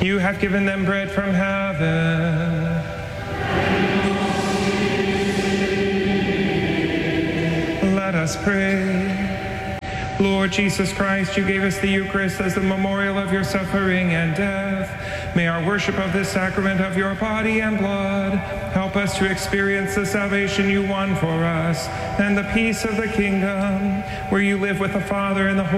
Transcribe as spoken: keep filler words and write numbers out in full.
You have given them bread from heaven. Let us pray. Lord Jesus Christ, you gave us the Eucharist as the memorial of your suffering and death. May our worship of this sacrament of your body and blood help us to experience the salvation you won for us and the peace of the kingdom, where you live with the Father and the Holy